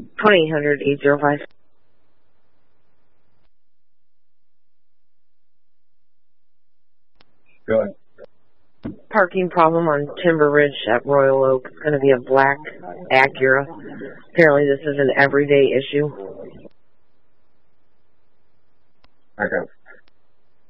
1-800-805. Go ahead. Parking problem on Timber Ridge at Royal Oak. It's going to be a black Acura. Apparently this is an everyday issue. Okay.